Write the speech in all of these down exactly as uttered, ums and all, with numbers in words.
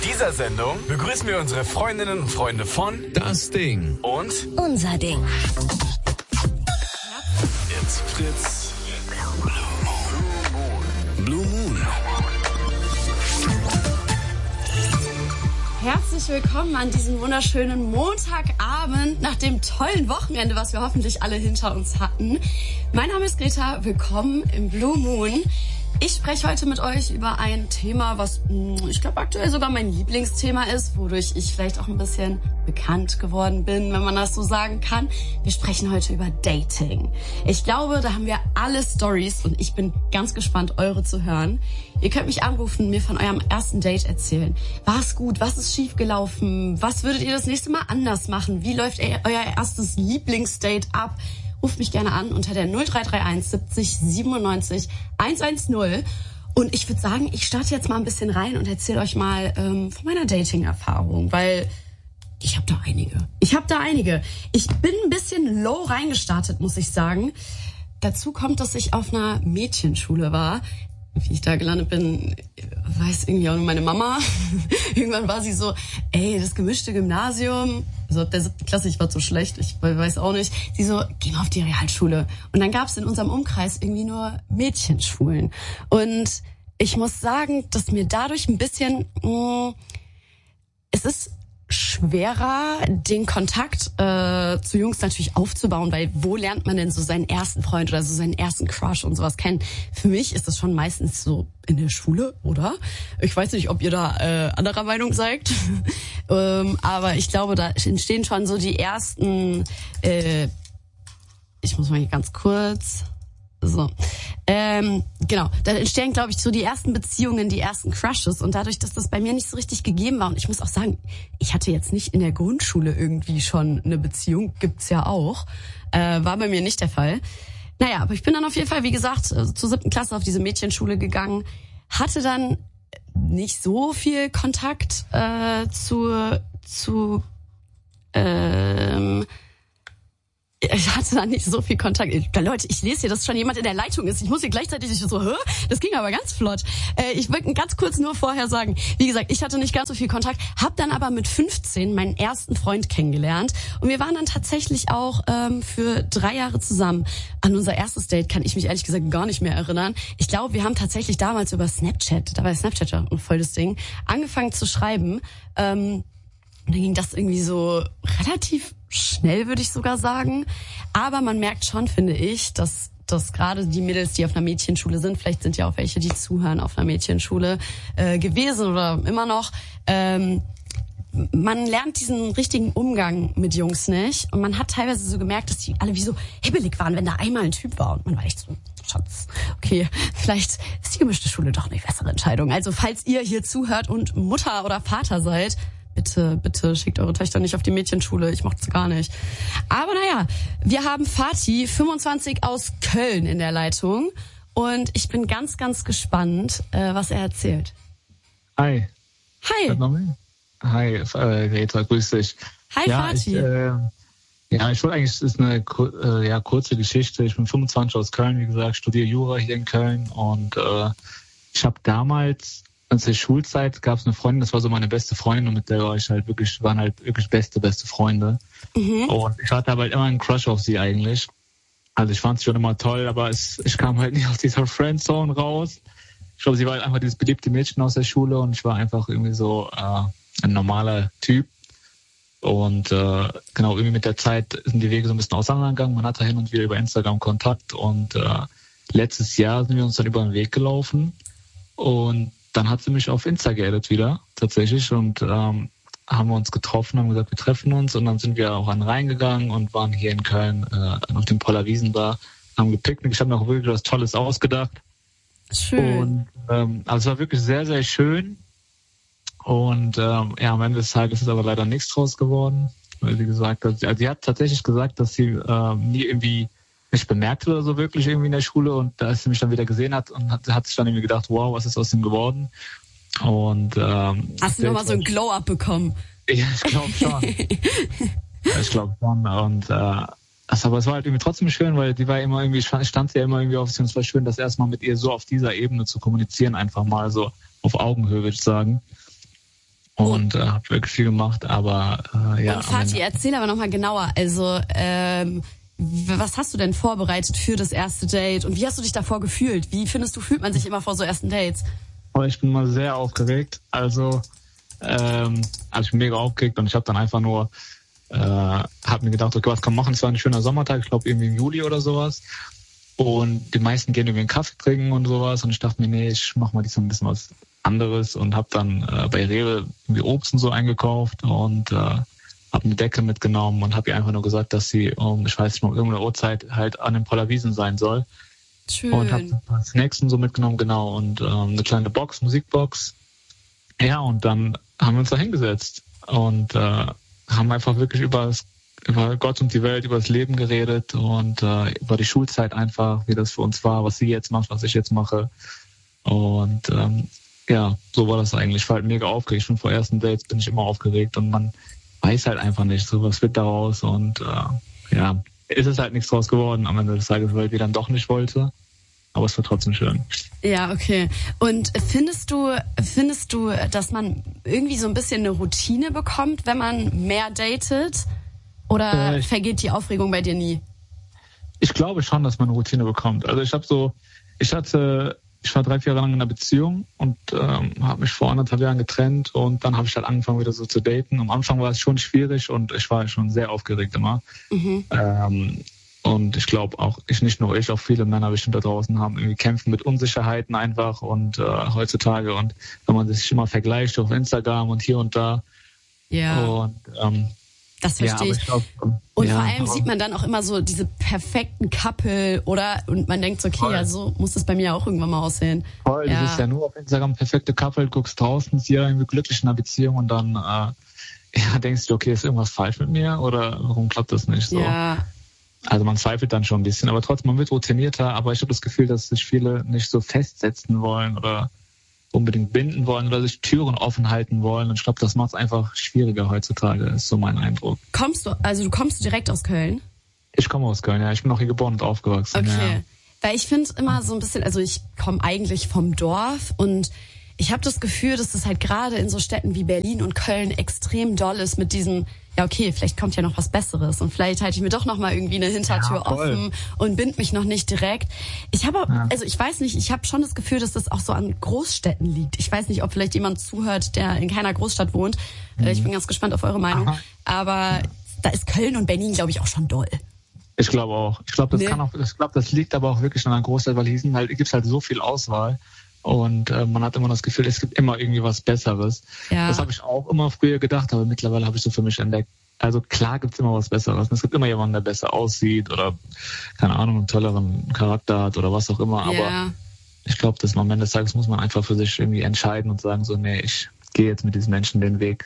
dieser Sendung begrüßen wir unsere Freundinnen und Freunde von Das Ding und Unser Ding. Jetzt Fritz. Blue Moon. Herzlich willkommen an diesem wunderschönen Montagabend nach dem tollen Wochenende, was wir hoffentlich alle hinter uns hatten. Mein Name ist Greta, willkommen im Blue Moon. Ich spreche heute mit euch über ein Thema, was ich glaube aktuell sogar mein Lieblingsthema ist, wodurch ich vielleicht auch ein bisschen bekannt geworden bin, wenn man das so sagen kann. Wir sprechen heute über Dating. Ich glaube, da haben wir alle Stories und ich bin ganz gespannt, eure zu hören. Ihr könnt mich anrufen, mir von eurem ersten Date erzählen. War es gut? Was ist schiefgelaufen? Was würdet ihr das nächste Mal anders machen? Wie läuft euer erstes Lieblingsdate ab? Ruft mich gerne an unter der null drei drei eins siebzig siebenundneunzig hundertzehn. Und ich würde sagen, ich starte jetzt mal ein bisschen rein und erzähle euch mal ähm, von meiner Dating-Erfahrung, weil ich habe da einige. Ich habe da einige. Ich bin ein bisschen low reingestartet, muss ich sagen. Dazu kommt, dass ich auf einer Mädchenschule war. Wie ich da gelandet bin, weiß irgendwie auch nur meine Mama. Irgendwann war sie so, ey, das gemischte Gymnasium. Also der siebte Klasse, ich war so schlecht, ich weiß auch nicht. Sie so, geh mal auf die Realschule. Und dann gab es in unserem Umkreis irgendwie nur Mädchenschulen. Und ich muss sagen, dass mir dadurch ein bisschen, mh, es ist schwerer, den Kontakt äh, zu Jungs natürlich aufzubauen, weil wo lernt man denn so seinen ersten Freund oder so seinen ersten Crush und sowas kennen? Für mich ist das schon meistens so in der Schule, oder? Ich weiß nicht, ob ihr da äh, anderer Meinung seid, ähm, aber ich glaube, da entstehen schon so die ersten, äh, ich muss mal hier ganz kurz... So, ähm, genau, da entstehen, glaube ich, so die ersten Beziehungen, die ersten Crushes und dadurch, dass das bei mir nicht so richtig gegeben war und ich muss auch sagen, ich hatte jetzt nicht in der Grundschule irgendwie schon eine Beziehung, gibt's ja auch, äh, war bei mir nicht der Fall. Naja, aber ich bin dann auf jeden Fall, wie gesagt, zur siebten Klasse auf diese Mädchenschule gegangen, hatte dann nicht so viel Kontakt äh, zu, zu, ähm, ich hatte da nicht so viel Kontakt. Leute, ich lese hier, dass schon jemand in der Leitung ist. Ich muss hier gleichzeitig so, hä? Das ging aber ganz flott. Äh, ich wollte ganz kurz nur vorher sagen, wie gesagt, ich hatte nicht ganz so viel Kontakt, hab dann aber mit fünfzehn meinen ersten Freund kennengelernt und wir waren dann tatsächlich auch ähm, für drei Jahre zusammen. An unser erstes Date kann ich mich ehrlich gesagt gar nicht mehr erinnern. Ich glaube, wir haben tatsächlich damals über Snapchat, da war Snapchat ja ein volles Ding, angefangen zu schreiben. Ähm, Und dann ging das irgendwie so relativ schnell, würde ich sogar sagen. Aber man merkt schon, finde ich, dass dass gerade die Mädels, die auf einer Mädchenschule sind, vielleicht sind ja auch welche, die zuhören, auf einer Mädchenschule äh, gewesen oder immer noch, ähm, man lernt diesen richtigen Umgang mit Jungs nicht. Und man hat teilweise so gemerkt, dass die alle wie so hibbelig waren, wenn da einmal ein Typ war. Und man war echt so, Schatz, okay, vielleicht ist die gemischte Schule doch eine bessere Entscheidung. Also falls ihr hier zuhört und Mutter oder Vater seid, Bitte, bitte schickt eure Töchter nicht auf die Mädchenschule. Ich mochte es gar nicht. Aber naja, wir haben Fatih, fünfundzwanzig, aus Köln in der Leitung. Und ich bin ganz, ganz gespannt, äh, was er erzählt. Hi. Hi. Hi, äh, Greta, grüß dich. Hi, ja, Fatih. Ich, äh, ja, ich wollte eigentlich, es ist eine äh, ja, kurze Geschichte. Ich bin fünfundzwanzig, aus Köln, wie gesagt, studiere Jura hier in Köln. Und äh, ich habe damals... Zu der Schulzeit gab es eine Freundin, das war so meine beste Freundin und mit der war ich halt wirklich, waren halt wirklich beste, beste Freunde. Mhm. Und ich hatte aber halt immer einen Crush auf sie eigentlich. Also ich fand sie schon immer toll, aber es, ich kam halt nicht aus dieser Friendzone raus. Ich glaube, sie war halt einfach dieses beliebte Mädchen aus der Schule und ich war einfach irgendwie so äh, ein normaler Typ. Und äh, genau, irgendwie mit der Zeit sind die Wege so ein bisschen auseinandergegangen. Man hatte hin und wieder über Instagram Kontakt und äh, letztes Jahr sind wir uns dann über den Weg gelaufen und dann hat sie mich auf Insta geaddet wieder, tatsächlich, und ähm, haben wir uns getroffen, haben gesagt, wir treffen uns und dann sind wir auch an den Rhein gegangen und waren hier in Köln äh, auf dem Poller Wiesen da, haben gepicknickt. Ich habe mir auch wirklich was Tolles ausgedacht. Schön. Und ähm, also es war wirklich sehr, sehr schön und ähm, ja, am Ende des Tages ist aber leider nichts draus geworden, weil sie gesagt hat, also sie hat tatsächlich gesagt, dass sie äh, nie irgendwie nicht bemerkt oder so wirklich irgendwie in der Schule und als sie mich dann wieder gesehen hat und hat, hat sich dann irgendwie gedacht, wow, was ist aus dem geworden? Und ähm, hast du nochmal so ein Glow-Up bekommen? Ja, ich glaube schon. ich glaube schon. Und äh, also, aber es war halt irgendwie trotzdem schön, weil die war immer irgendwie, stand sie ja immer irgendwie auf sich und es war schön, das erstmal mit ihr so auf dieser Ebene zu kommunizieren, einfach mal so auf Augenhöhe, würde ich sagen. und äh, habe wirklich viel gemacht, aber äh, ja. Und Fatih, erzähl aber nochmal genauer, also ähm, was hast du denn vorbereitet für das erste Date und wie hast du dich davor gefühlt? Wie findest du, fühlt man sich immer vor so ersten Dates? Oh, ich bin mal sehr aufgeregt, also ähm, also ich bin mega aufgeregt und ich habe dann einfach nur äh, habe mir gedacht, okay, was kann man machen? Es war ein schöner Sommertag, ich glaube irgendwie im Juli oder sowas. Und die meisten gehen irgendwie einen Kaffee trinken und sowas. Und ich dachte mir, nee, ich mach mal diesmal ein bisschen was anderes und habe dann äh, bei Rewe irgendwie Obst und so eingekauft und äh, habe eine Decke mitgenommen und habe ihr einfach nur gesagt, dass sie um, ich weiß nicht mal, um irgendeine Uhrzeit halt an den Polarwiesen sein soll. Schön. Und habe ein paar Snacks und so mitgenommen, genau. Und ähm, eine kleine Box, Musikbox. Ja, und dann haben wir uns da hingesetzt und äh, haben einfach wirklich über das über Gott und die Welt, über das Leben geredet und äh, über die Schulzeit einfach, wie das für uns war, was sie jetzt macht, was ich jetzt mache. Und ähm, ja, so war das eigentlich. Ich war halt mega aufgeregt. Schon vor ersten Dates bin ich immer aufgeregt und man weiß halt einfach nicht, so was wird daraus. Und äh, ja, ist es halt nichts draus geworden am Ende des Tages, weil wir dann doch nicht wollte. Aber es war trotzdem schön. Ja, okay. Und findest du, findest du, dass man irgendwie so ein bisschen eine Routine bekommt, wenn man mehr datet? Oder äh, vergeht die Aufregung bei dir nie? Ich glaube schon, dass man eine Routine bekommt. Also ich habe so, ich hatte, ich war drei, vier Jahre lang in einer Beziehung und ähm, habe mich vor anderthalb Jahren getrennt und dann habe ich halt angefangen wieder so zu daten. Am Anfang war es schon schwierig und ich war schon sehr aufgeregt immer. Mhm. Ähm, und ich glaube auch, ich nicht nur ich, auch viele Männer bestimmt da draußen haben irgendwie kämpfen mit Unsicherheiten einfach und äh, heutzutage und wenn man sich immer vergleicht auf Instagram und hier und da. Ja. Und ähm, das verstehe ja, ich. ich glaub, und ja, vor allem sieht man dann auch immer so diese perfekten Couple, oder? Und man denkt so, okay, voll. Ja, so muss das bei mir auch irgendwann mal aussehen. Voll, ja. Das ist ja nur auf Instagram perfekte Couple, du guckst draußen, sie irgendwie glücklich in einer Beziehung und dann äh, ja, denkst du, okay, ist irgendwas falsch mit mir oder warum klappt das nicht so? Ja. Also man zweifelt dann schon ein bisschen, aber trotzdem, man wird routinierter, aber ich habe das Gefühl, dass sich viele nicht so festsetzen wollen oder unbedingt binden wollen oder sich Türen offen halten wollen. Und ich glaube, das macht es einfach schwieriger heutzutage, ist so mein Eindruck. Kommst du, also du kommst direkt aus Köln? Ich komme aus Köln, ja. Ich bin auch hier geboren und aufgewachsen. Okay. Ja. Weil ich finde immer so ein bisschen, also ich komme eigentlich vom Dorf und ich habe das Gefühl, dass das halt gerade in so Städten wie Berlin und Köln extrem doll ist mit diesem, ja okay, vielleicht kommt ja noch was Besseres und vielleicht halte ich mir doch noch mal irgendwie eine Hintertür ja, offen und bind mich noch nicht direkt. Ich habe, ja. also ich weiß nicht, ich habe schon das Gefühl, dass das auch so an Großstädten liegt. Ich weiß nicht, ob vielleicht jemand zuhört, der in keiner Großstadt wohnt. Mhm. Ich bin ganz gespannt auf eure Meinung. Aha. Aber ja. da ist Köln und Berlin, glaube ich, auch schon doll. Ich glaube auch. Ich glaube, das nee. kann auch, ich glaube, das liegt aber auch wirklich an einer Großstadt, weil hier sind halt, gibt's halt so viel Auswahl. Und äh, man hat immer das Gefühl, es gibt immer irgendwie was Besseres. Ja. Das habe ich auch immer früher gedacht, aber mittlerweile habe ich so für mich entdeckt. Also klar gibt's immer was Besseres. Es gibt immer jemanden, der besser aussieht oder, keine Ahnung, einen tolleren Charakter hat oder was auch immer. Aber ja. ich glaube, dass am Ende des Tages muss man einfach für sich irgendwie entscheiden und sagen so, nee, ich gehe jetzt mit diesen Menschen den Weg.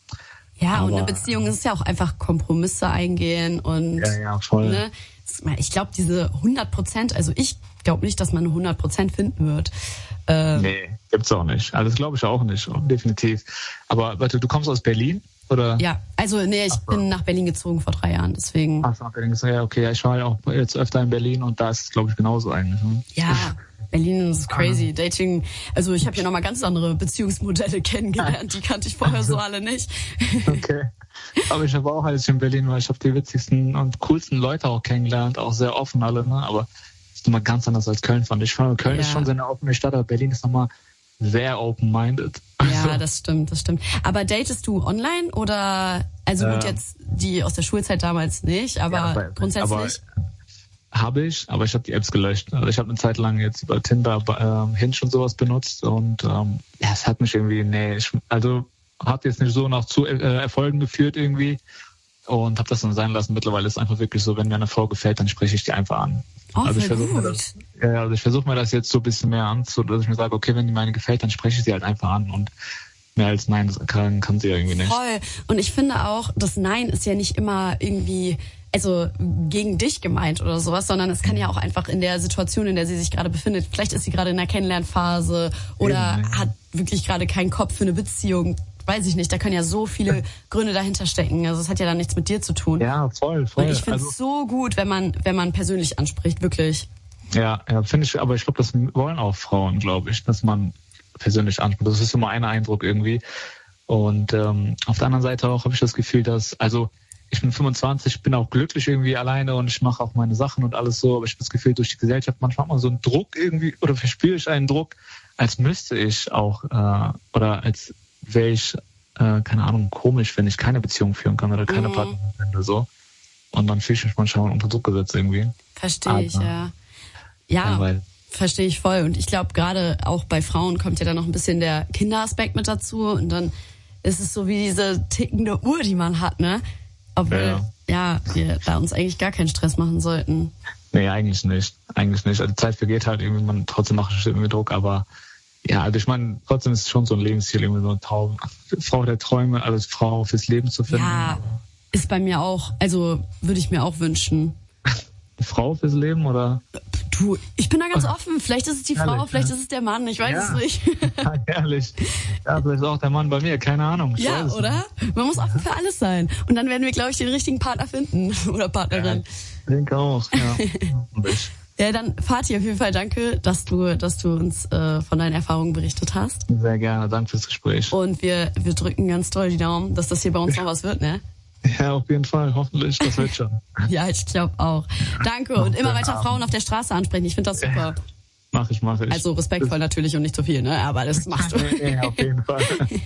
Ja, aber, und eine Beziehung ist ja auch einfach Kompromisse eingehen und ja, ja, voll. Ne, ich glaube, diese hundert Prozent, also ich glaube nicht, dass man hundert Prozent finden wird. Ähm, nee, gibt's auch nicht. Also das glaube ich auch nicht, definitiv. Aber warte, du kommst aus Berlin? Oder? Ja, also nee, ich Ach, bin nach Berlin gezogen vor drei Jahren, deswegen. Ach, nach Berlin gesagt, ja, okay, ja, ich war ja auch jetzt öfter in Berlin und da ist es, glaube ich, genauso eigentlich. Ne? Ja, Berlin ist crazy. Dating, also ich habe hier nochmal ganz andere Beziehungsmodelle kennengelernt, die kannte ich vorher so alle nicht. Okay. Aber ich habe auch, als ich in Berlin war, ich habe die witzigsten und coolsten Leute auch kennengelernt, auch sehr offen alle, ne? Aber das ist nochmal ganz anders als Köln, fand ich. Ich fand, Köln ja. ist schon so eine offene Stadt, aber Berlin ist nochmal sehr open-minded. Ja, das stimmt, das stimmt. Aber datest du online oder, also gut, ähm, jetzt die aus der Schulzeit damals nicht, aber, ja, aber grundsätzlich? Habe ich, aber ich habe die Apps gelöscht. Also ich habe eine Zeit lang jetzt über Tinder, ähm, Hinge und sowas benutzt und ähm, ja, es hat mich irgendwie, nee, ich, also hat jetzt nicht so nach zu äh, Erfolgen geführt irgendwie und habe das dann sein lassen. Mittlerweile ist es einfach wirklich so, wenn mir eine Frau gefällt, dann spreche ich die einfach an. Oh, also ich versuche mir das, ja, also ich versuche mir das jetzt so ein bisschen mehr an, so dass ich mir sage, okay, wenn die meine gefällt, dann spreche ich sie halt einfach an und mehr als Nein, das kann, kann sie ja irgendwie nicht. Voll. Und ich finde auch, das Nein ist ja nicht immer irgendwie, also gegen dich gemeint oder sowas, sondern es kann ja auch einfach in der Situation, in der sie sich gerade befindet, vielleicht ist sie gerade in einer Kennenlernphase oder Eben, ja. hat wirklich gerade keinen Kopf für eine Beziehung. Weiß ich nicht, da können ja so viele Gründe dahinter stecken. Also es hat ja dann nichts mit dir zu tun. Ja, voll, voll. Und ich finde es also, so gut, wenn man, wenn man persönlich anspricht, wirklich. Ja, ja, finde ich, aber ich glaube, das wollen auch Frauen, glaube ich, dass man persönlich anspricht. Das ist immer ein Eindruck irgendwie. Und ähm, auf der anderen Seite auch habe ich das Gefühl, dass, also ich bin fünfundzwanzig, bin auch glücklich irgendwie alleine und ich mache auch meine Sachen und alles so, aber ich habe das Gefühl, durch die Gesellschaft manchmal hat man so einen Druck irgendwie, oder verspüre ich einen Druck, als müsste ich auch, äh, oder als wäre ich, äh, keine Ahnung, komisch, wenn ich keine Beziehung führen kann oder keine Mhm. Partnerin finde, so. Und dann fühle ich mich manchmal unter Druck gesetzt irgendwie. Verstehe ich, Aber- ja. Ja, Ja, weil- verstehe ich voll. Und ich glaube, gerade auch bei Frauen kommt ja dann noch ein bisschen der Kinderaspekt mit dazu. Und dann ist es so wie diese tickende Uhr, die man hat, ne? Obwohl, ja, Ja. wir da uns eigentlich gar keinen Stress machen sollten. Nee, eigentlich nicht. Eigentlich nicht. Also die Zeit vergeht halt irgendwie, man trotzdem macht es irgendwie Druck, aber ja, also ich meine, trotzdem ist es schon so ein Lebensziel, irgendwie so eine Traum, Frau der Träume, also Frau fürs Leben zu finden. Ja, ist bei mir auch, also würde ich mir auch wünschen. Eine Frau fürs Leben oder? Du, ich bin da ganz offen. Vielleicht ist es die Ehrlich, Frau, vielleicht ne? ist es der Mann, ich weiß Ja. es nicht. Ja, ehrlich. Ja, vielleicht ist auch der Mann bei mir, keine Ahnung. Ich Ja, weiß es oder? Man muss offen für alles sein. Und dann werden wir, glaube ich, den richtigen Partner finden. Oder nicht. Partnerin. Ich denke auch, ja. Hoffentlich. Ja, dann Fatih, auf jeden Fall danke, dass du, dass du uns äh, von deinen Erfahrungen berichtet hast. Sehr gerne, danke fürs Gespräch. Und wir, wir drücken ganz doll die Daumen, dass das hier bei uns noch was wird, ne? Ja, auf jeden Fall, hoffentlich, das wird schon. Ja, ich glaube auch. Danke und immer weiter Frauen auf der Straße ansprechen. Ich finde das super. Mach ich, mach ich. Also respektvoll natürlich und nicht zu viel, ne? Aber das machst du. Ja, auf jeden Fall.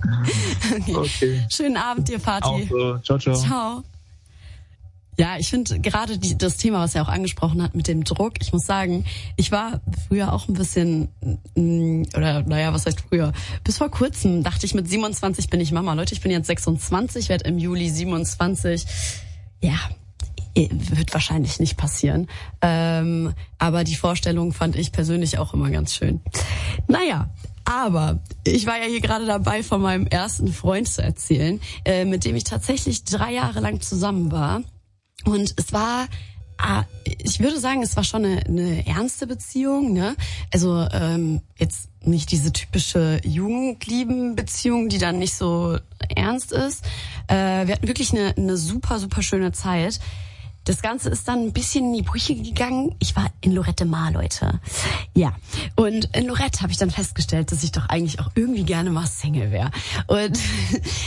Okay. Schönen Abend dir, Auch Fatih. so. Ciao, ciao. Ciao. Ja, ich finde gerade die, das Thema, was er auch angesprochen hat mit dem Druck, ich muss sagen, ich war früher auch ein bisschen, mm, oder naja, was heißt früher? Bis vor kurzem dachte ich, mit siebenundzwanzig bin ich Mama. Leute, ich bin jetzt sechsundzwanzig, werde im Juli siebenundzwanzig. Ja, wird wahrscheinlich nicht passieren. Ähm, aber die Vorstellung fand ich persönlich auch immer ganz schön. Naja, aber ich war ja hier gerade dabei, von meinem ersten Freund zu erzählen, äh, mit dem ich tatsächlich drei Jahre lang zusammen war. Und es war, ah, ich würde sagen, es war schon eine, eine ernste Beziehung, ne? Also ähm, jetzt nicht diese typische Jugendlieben-Beziehung, die dann nicht so ernst ist. Äh, wir hatten wirklich eine, eine super, super schöne Zeit. Das Ganze ist dann ein bisschen in die Brüche gegangen. Ich war in Lorette Mar, Leute. Ja, und in Lorette habe ich dann festgestellt, dass ich doch eigentlich auch irgendwie gerne mal Single wäre. Und